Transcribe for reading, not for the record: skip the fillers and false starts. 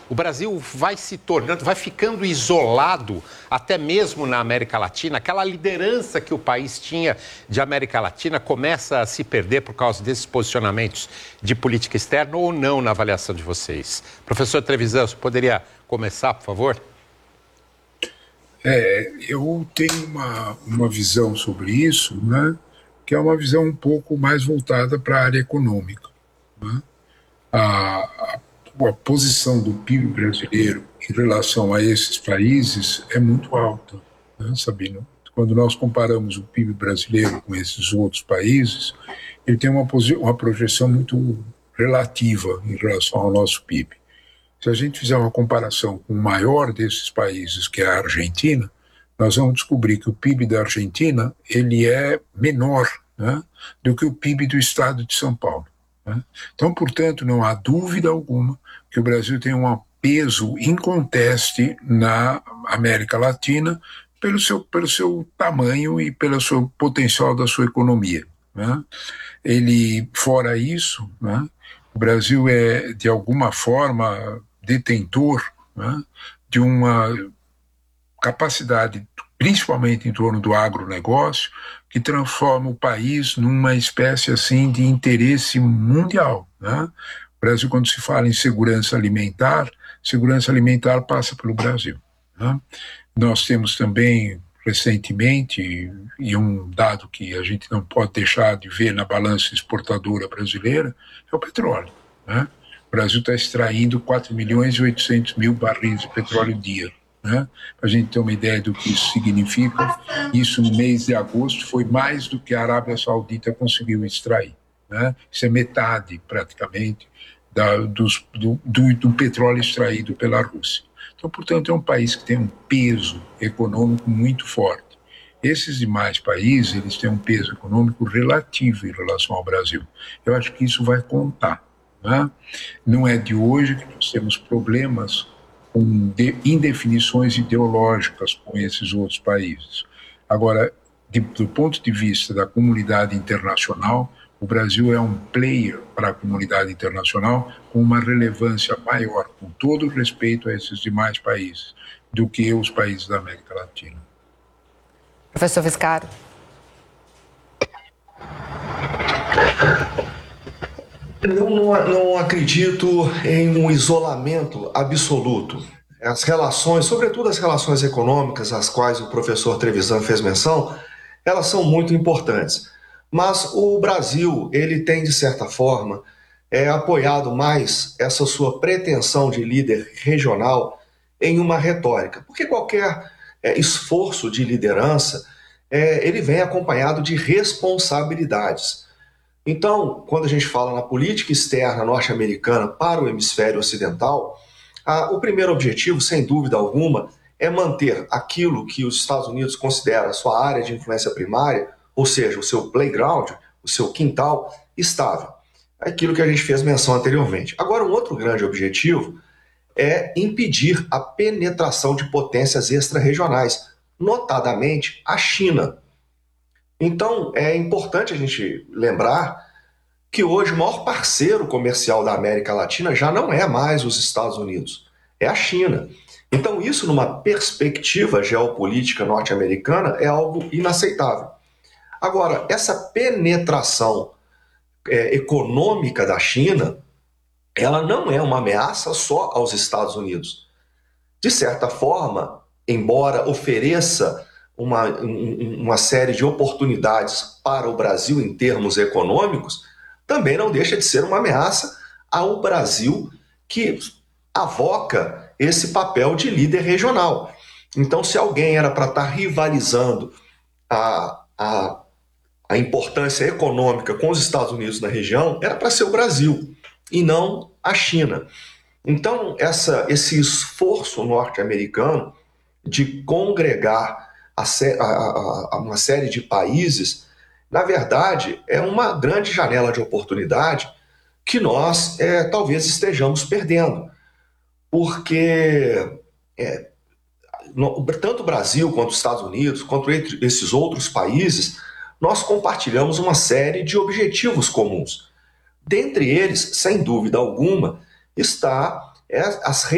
o Brasil vai se tornando, vai ficando isolado, até mesmo na América Latina. Aquela liderança que o país tinha de América Latina começa a se perder por causa desses posicionamentos de política externa ou não na avaliação de vocês? Professor Trevisan, você poderia começar, por favor? Eu tenho uma visão sobre isso, né, que é uma visão um pouco mais voltada para a área econômica. Né? A posição do PIB brasileiro em relação a esses países é muito alta, né, Sabino? Quando nós comparamos o PIB brasileiro com esses outros países, ele tem uma projeção muito relativa em relação ao nosso PIB. Se a gente fizer uma comparação com o maior desses países, que é a Argentina, nós vamos descobrir que o PIB da Argentina ele é menor, né, do que o PIB do estado de São Paulo. Né? Então, portanto, não há dúvida alguma que o Brasil tem um peso inconteste na América Latina pelo seu tamanho e pelo seu potencial da sua economia. Né? Fora isso, né, o Brasil é, de alguma forma, detentor, né, de uma capacidade, principalmente em torno do agronegócio, que transforma o país numa espécie assim de interesse mundial. Né? O Brasil, quando se fala em segurança alimentar passa pelo Brasil. Né? Nós temos também, recentemente, e um dado que a gente não pode deixar de ver na balança exportadora brasileira, é o petróleo. Né? O Brasil está extraindo 4.800.000 barris de petróleo dia. Né? Para a gente ter uma ideia do que isso significa, isso no mês de agosto foi mais do que a Arábia Saudita conseguiu extrair. Né? Isso é metade, praticamente, do petróleo extraído pela Rússia. Então, portanto, é um país que tem um peso econômico muito forte. Esses demais países, eles têm um peso econômico relativo em relação ao Brasil. Eu acho que isso vai contar. Né? Não é de hoje que nós temos problemas com indefinições ideológicas com esses outros países. Agora, do ponto de vista da comunidade internacional, o Brasil é um player para a comunidade internacional com uma relevância maior, com todo o respeito a esses demais países, do que os países da América Latina. Professor Viscardi. Eu não acredito em um isolamento absoluto. As relações, sobretudo as relações econômicas, às quais o professor Trevisan fez menção, elas são muito importantes. Mas o Brasil, ele tem, de certa forma, apoiado mais essa sua pretensão de líder regional em uma retórica. Porque qualquer esforço de liderança, ele vem acompanhado de responsabilidades. Então, quando a gente fala na política externa norte-americana para o hemisfério ocidental, o primeiro objetivo, sem dúvida alguma, é manter aquilo que os Estados Unidos considera a sua área de influência primária, ou seja, o seu playground, o seu quintal, estável. Aquilo que a gente fez menção anteriormente. Agora, um outro grande objetivo é impedir a penetração de potências extra-regionais, notadamente a China. Então, é importante a gente lembrar que hoje o maior parceiro comercial da América Latina já não é mais os Estados Unidos, é a China. Então, isso, numa perspectiva geopolítica norte-americana, é algo inaceitável. Agora, essa penetração econômica da China, ela não é uma ameaça só aos Estados Unidos. De certa forma, embora ofereça uma série de oportunidades para o Brasil em termos econômicos, também não deixa de ser uma ameaça ao Brasil, que avoca esse papel de líder regional. Então, se alguém era para estar rivalizando a importância econômica com os Estados Unidos na região, era para ser o Brasil e não a China. Então, esse esforço norte-americano de congregar uma série de países, na verdade, é uma grande janela de oportunidade que nós talvez estejamos perdendo. Porque tanto o Brasil quanto os Estados Unidos, quanto entre esses outros países, nós compartilhamos uma série de objetivos comuns. Dentre eles, sem dúvida alguma, está as